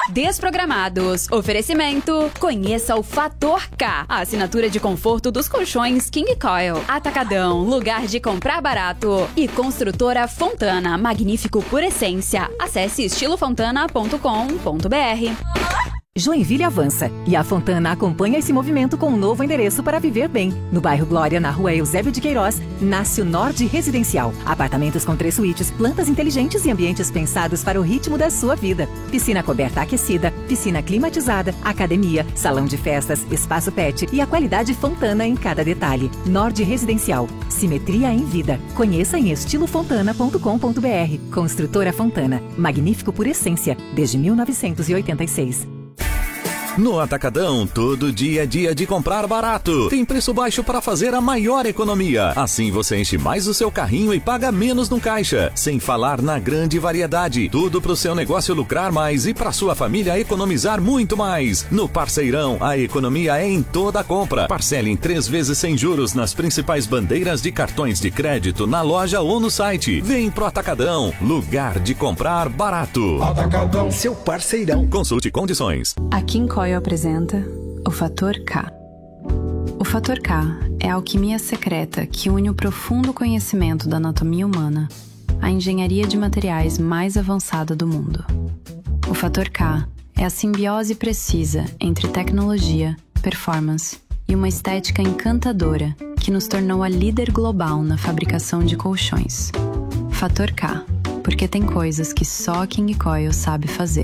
Desprogramados. Oferecimento. Conheça o Fator K. A assinatura de conforto dos colchões King Coil. Atacadão. Lugar de comprar barato. E Construtora Fontana. Magnífico por essência. Acesse estilofontana.com.br. Joinville avança e a Fontana acompanha esse movimento com um novo endereço para viver bem. No bairro Glória, na rua Eusébio de Queiroz, nasce o Nord Residencial. Apartamentos com 3 suítes, plantas inteligentes e ambientes pensados para o ritmo da sua vida. Piscina coberta aquecida, piscina climatizada, academia, salão de festas, espaço pet e a qualidade Fontana em cada detalhe. Nord Residencial. Simetria em vida. Conheça em estilofontana.com.br. Construtora Fontana. Magnífico por essência. Desde 1986. No Atacadão, todo dia é dia de comprar barato. Tem preço baixo para fazer a maior economia. Assim você enche mais o seu carrinho e paga menos no caixa. Sem falar na grande variedade. Tudo para o seu negócio lucrar mais e para sua família economizar muito mais. No Parceirão, a economia é em toda a compra. Parcele em 3 vezes sem juros nas principais bandeiras de cartões de crédito na loja ou no site. Vem pro Atacadão, lugar de comprar barato. Atacadão, seu parceirão. Consulte condições. A King Coil apresenta o Fator K. O Fator K é a alquimia secreta que une o profundo conhecimento da anatomia humana à engenharia de materiais mais avançada do mundo. O Fator K é a simbiose precisa entre tecnologia, performance e uma estética encantadora que nos tornou a líder global na fabricação de colchões. Fator K, porque tem coisas que só a King Coil sabe fazer.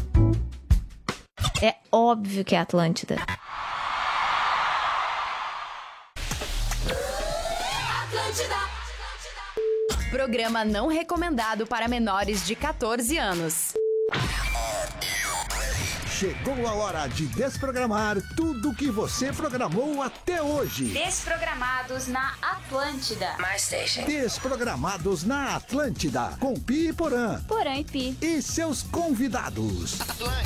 É óbvio que é Atlântida. Programa não recomendado para menores de 14 anos. Chegou a hora de desprogramar tudo que você programou até hoje. Desprogramados na Atlântida. Desprogramados na Atlântida, com Pi e Porã. Porã e Pi. E seus convidados.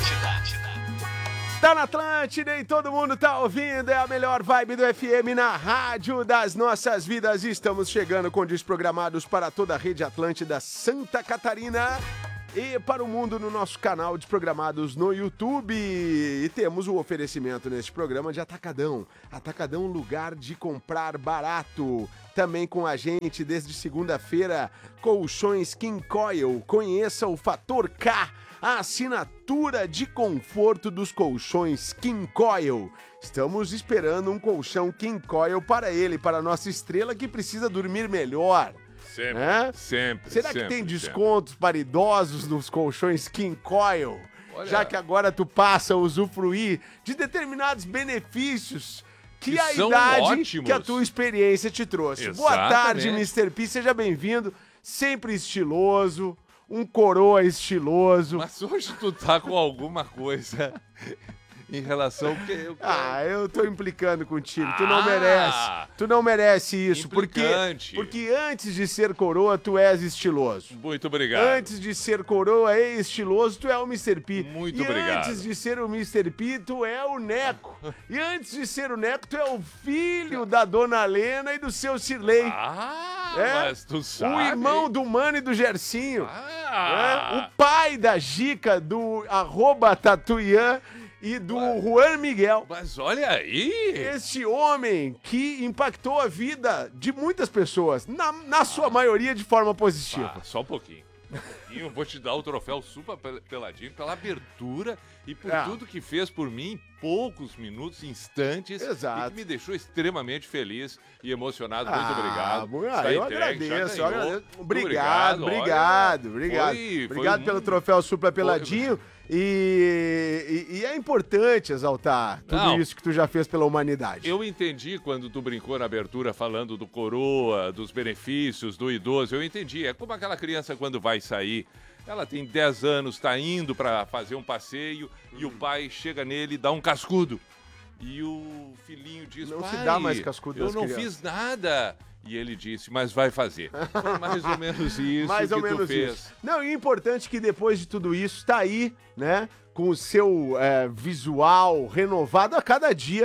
Tá na Atlântida e todo mundo tá ouvindo, é a melhor vibe do FM na rádio das nossas vidas. Estamos chegando com Desprogramados para toda a rede Atlântida Santa Catarina e para o mundo no nosso canal Desprogramados no YouTube. E temos o oferecimento neste programa de Atacadão. Atacadão, lugar de comprar barato. Também com a gente desde segunda-feira, Colchões King Coil. Conheça o Fator K, a assinatura de conforto dos colchões King Coil. Estamos esperando um colchão King Coil para ele, para a nossa estrela que precisa dormir melhor. Sempre, sempre. Será que tem descontos para idosos nos colchões King Coil? Olha, já que agora tu passa a usufruir de determinados benefícios que a são idade, ótimos, que a tua experiência te trouxe. Exatamente. Boa tarde, Mr. P, seja bem-vindo, sempre estiloso, um coroa estiloso. Mas hoje tu tá com alguma coisa em relação ao que eu tô implicando contigo, tu não merece isso, porque antes de ser coroa, tu és estiloso. Muito obrigado. Antes de ser coroa e estiloso, tu é o Mr. P. Muito obrigado. Antes de ser o Mr. P, tu é o Neco. E antes de ser o Neco, tu é o filho da Dona Lena e do seu Cirlei. Mas tu sabe. O irmão do Mano e do Gercinho. O pai da Gica, do @Tatuian e do Juan Miguel. Mas olha aí! Este homem que impactou a vida de muitas pessoas, na sua maioria de forma positiva. Só um pouquinho. Eu vou te dar o troféu Super Peladinho pela abertura e por tudo que fez por mim em poucos minutos, instantes. Exato. E que me deixou extremamente feliz e emocionado. Muito obrigado. Eu agradeço. Obrigado. Obrigado pelo troféu Supla Peladinho. E é importante exaltar tudo isso que tu já fez pela humanidade. Eu entendi quando tu brincou na abertura falando do coroa, dos benefícios, do idoso. Eu entendi. É como aquela criança quando vai sair. Ela tem 10 anos, está indo para fazer um passeio e o pai chega nele e dá um cascudo. E o filhinho diz, não pai, se dá mais cascudo eu não fiz nada. E ele disse, mas vai fazer. Foi mais ou menos isso que tu fez. Isso. Não, e é importante que depois de tudo isso, tá aí, né, com o seu visual renovado a cada dia.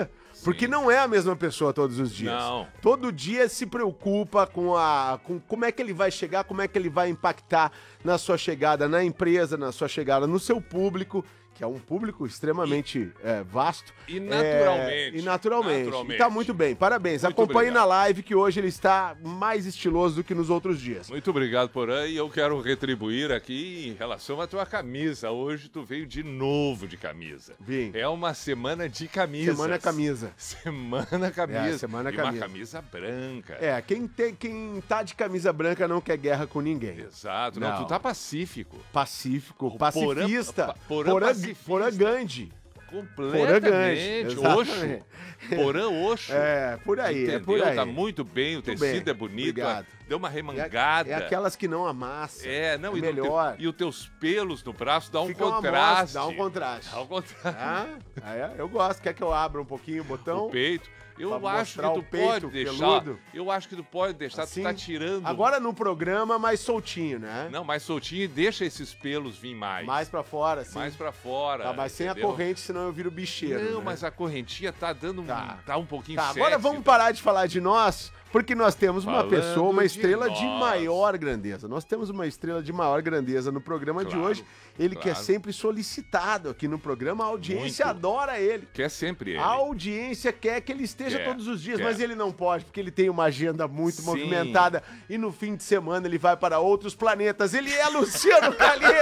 Porque não é a mesma pessoa todos os dias. Não. Todo dia se preocupa com como é que ele vai chegar, como é que ele vai impactar na sua chegada na empresa, na sua chegada no seu público, que é um público extremamente vasto. E naturalmente. E naturalmente. Naturalmente. E tá muito bem, parabéns. Muito Acompanhe obrigado. na live que hoje ele está mais estiloso do que nos outros dias. Muito obrigado, Porã. E eu quero retribuir aqui em relação à tua camisa. Hoje tu veio de novo de camisa. Vim. É uma semana de camisas. Semana camisa. Semana camisa. Semana e camisa. uma camisa branca. Quem tá de camisa branca não quer guerra com ninguém. Exato. Não, tu tá pacífico. Pacífico, O pacifista. Porã pacifista. Porã Gandhi. Completamente. Oxo. Exatamente. Porã Oxo. Por aí, Entendeu? é por aí. Tá muito bem, o Muito tecido bem. é bonito. Obrigado. Deu uma remangada. É aquelas que não amassam. Não, é e melhor. E os teus pelos no braço dá um Fica uma contraste. amostra, dá um contraste. Dá um contraste. Eu gosto. Quer que eu abra um pouquinho o botão? O peito. Eu Pra acho que mostrar tu o peito pode deixar. peludo? Eu acho que tu pode deixar, Assim? tu tá tirando. Agora no programa, mais soltinho, né? Não, mais soltinho e deixa esses pelos vir mais. Mais pra fora, assim. Mais pra fora. Tá, mas sem a entendeu? corrente, senão eu viro bicheiro. Não, né? mas a correntinha tá dando tá um pouquinho Tá, sexy. agora vamos parar de falar de nós, porque nós temos uma Falando pessoa, uma de estrela de nós. maior grandeza. Nós temos uma estrela de maior grandeza no programa de Claro, hoje. Ele que é claro. sempre solicitado aqui no programa, a audiência Muito. adora ele. Que é sempre ele. A audiência quer que ele esteja Quer, todos os dias, quer. mas ele não pode, porque ele tem uma agenda muito Sim. movimentada e no fim de semana ele vai para outros planetas. Ele é Luciano Calheiro!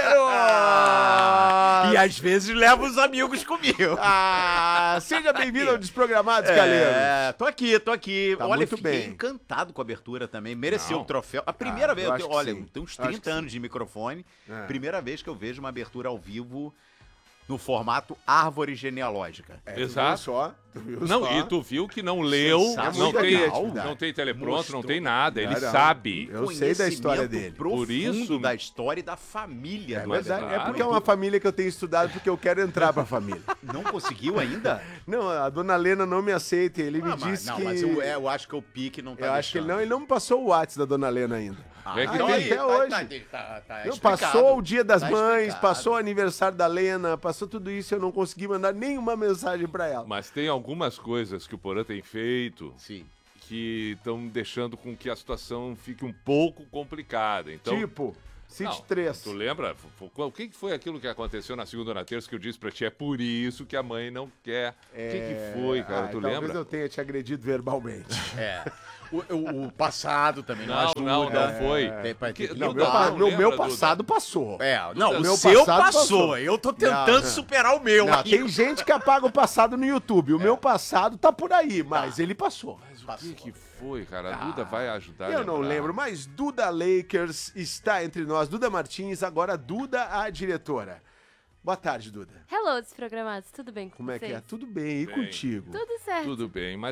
E às vezes leva os amigos comigo. Seja bem-vindo ao Desprogramados, Calheiro. Tô aqui. Tá Olha, muito fiquei bem. encantado com a abertura também. Mereceu Não. o troféu. A primeira vez, eu acho que olha, sim. tem uns Eu acho 30 que anos de microfone. É. Primeira vez que eu vejo uma abertura ao vivo no formato árvore genealógica. Exato. Tu viu Não, só? e tu viu que não leu, Sensacional. não tem teleprompter, não tem Mostrou. nada, ele Não, não. sabe. Eu sei da história Conhecimento dele. profundo Por isso- da história e da família É do verdade. Adriano. É porque é uma família que eu tenho estudado porque eu quero entrar pra família. Não conseguiu ainda? Não, a dona Lena não me aceita. Ele me disse que. Mas eu acho que o pique não tá Eu acho que deixando. ele não me passou o WhatsApp da dona Lena ainda. É que então tem- aí, até hoje. Tá Não, explicado. passou o Dia das Tá Mães, explicado. passou o aniversário da Lena, passou tudo isso e eu não consegui mandar nenhuma mensagem pra ela. Mas tem algumas coisas que o Porã tem feito Sim. que estão deixando com que a situação fique um pouco complicada. Então, Tipo, City não, 3. Tu lembra? O que foi aquilo que aconteceu na segunda ou na terça que eu disse pra ti? É por isso que a mãe não quer. O que foi, cara? Tu talvez lembra? eu tenha te agredido verbalmente. É. O passado também não Não, ajuda. não foi. Tem que Não, mudar. meu meu passado passou. Não, meu o seu passado passou. passou. Eu tô tentando Não. superar o meu. Não, aí. tem gente que apaga o passado no YouTube. O meu passado tá por aí, mas ele passou. O que foi, cara? A Duda vai ajudar a Eu não lembrar. lembro, mas Duda Lakers está entre nós. Duda Martins, agora Duda, a diretora. Boa tarde, Duda. Hello, Desprogramados, tudo bem com Como é vocês? que é? Tudo bem, e Bem. contigo? Tudo certo. Tudo bem, mas